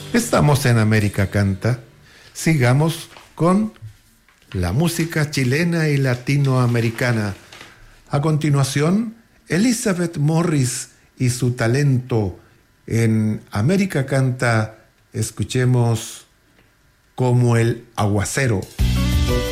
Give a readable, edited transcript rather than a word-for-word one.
Estamos en América Canta. Sigamos con la música chilena y latinoamericana. A continuación, Elizabeth Morris y su talento en América Canta. Escuchemos Como el aguacero.